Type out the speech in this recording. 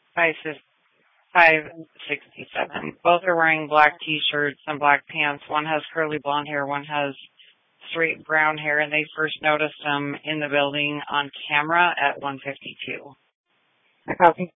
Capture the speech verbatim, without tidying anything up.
five sixty-seven. Both are wearing black t-shirts and black pants. One has curly blonde hair, one has straight brown hair, and they first noticed them in the building on camera at one fifty-two. I copy.